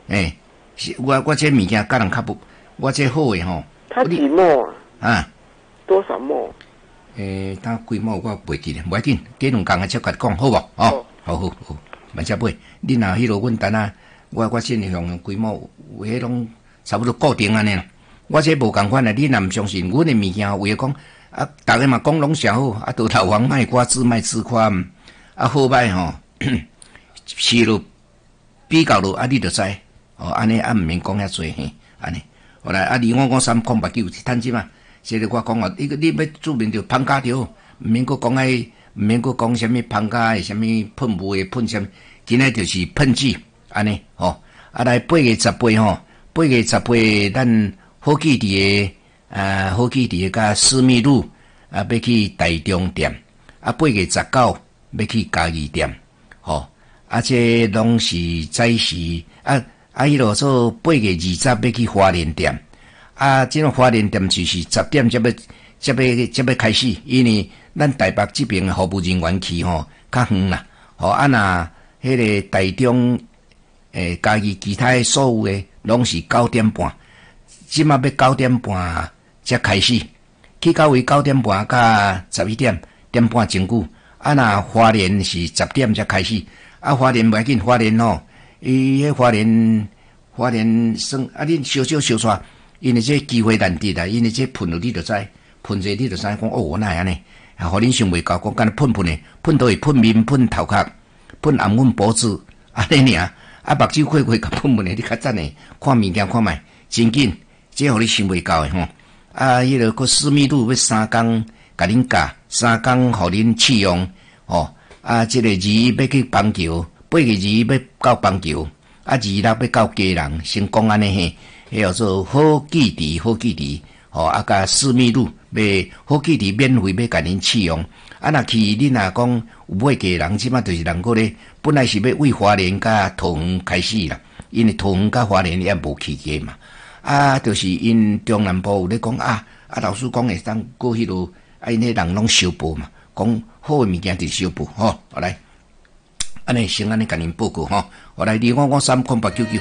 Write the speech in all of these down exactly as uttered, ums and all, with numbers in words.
诶，是我我这物件甲人较不，我这好诶吼。 它几墨啊？啊？ 多少墨？ 诶，当几墨我袂记咧，袂要紧，几两工啊，才甲你讲好无？哦，好好好，慢只买。你若迄落阮等下，我我先用几墨，有迄种差不多固定安尼啦。我这无共款啦，你若毋相信，阮诶物件有诶讲啊，逐个嘛讲拢上好，啊，倒头黄卖瓜子卖吃夸，啊好歹吼，试落比较落，啊，你着知，哦，安尼啊，毋免讲遐济嘿，安尼。后来啊，二五五三空八九趁钱嘛。即个我讲哦，你你要注明着芳家着，毋免阁讲迄，毋免阁讲啥物芳家诶，啥物喷雾诶，喷啥物，今仔就是喷剂，安尼吼。啊来八月十八吼，八月十八咱好记伫诶，啊好记伫诶甲思密路啊要去台中店，啊八月十九要去嘉义店，吼，啊这拢是早时啊啊迄落做八月二十要去花莲店。啊，这种花莲店就是十点才要才要才要开始，因为咱台北这边服务人员去吼较远啦，吼啊那迄个台中诶嘉义其他所有诶拢是九点半，即马要九点半才开始，去到位九点半甲十一点点半真久，啊那花莲是十点才开始，啊花莲袂要紧，花莲吼，伊迄花莲花莲算啊恁小小小撮。因为这机会难得啦，因为这喷落你就知，喷者你就知讲哦，我哪安尼，啊，互恁想袂到，讲干喷喷诶，喷到会喷面、喷头壳、喷暗阮脖子，安尼尔，啊，目睭开开甲喷喷诶，你较赞诶，看物件看卖，真紧，这互你想袂到诶吼。啊，迄个个私密度要三工，甲恁教，三工互恁试用，吼，啊，这个二要去邦桥，八月二要到邦桥，啊，二六要到基隆，先讲安尼嘿。迄叫做好记忆，好记忆，吼啊！甲私密路要好记忆免费要甲恁试用。啊，若去恁若讲有买家人，即马就是人个咧，本来是要为花莲甲桃园开始啦，因为桃园甲花莲也无起价嘛。啊，就是因中南部有咧讲啊，啊老师讲会当过迄落，啊因迄人拢小报嘛，讲好诶物件就是小报，吼，好来，安尼先安尼甲恁报告吼，我来二五五三空八九九。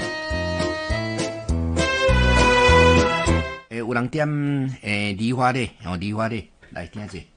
有人点诶梨花咧，哦梨花咧，来听者。